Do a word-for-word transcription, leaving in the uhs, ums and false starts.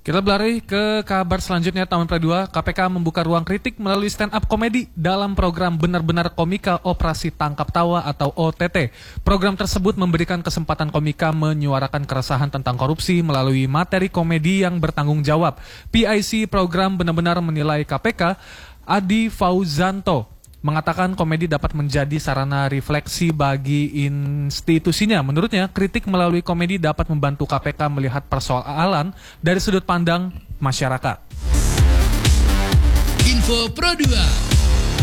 Kita berlari ke kabar selanjutnya. Taman Pradua, K P K membuka ruang kritik melalui stand up komedi dalam program Benar-Benar Komika Operasi Tangkap Tawa atau O T T. Program tersebut memberikan kesempatan komika menyuarakan keresahan tentang korupsi melalui materi komedi yang bertanggung jawab. P I C program Benar-Benar menilai K P K, Adi Fauzanto, mengatakan komedi dapat menjadi sarana refleksi bagi institusinya. Menurutnya, kritik melalui komedi dapat membantu K P K melihat persoalan dari sudut pandang masyarakat. Info Pro dua.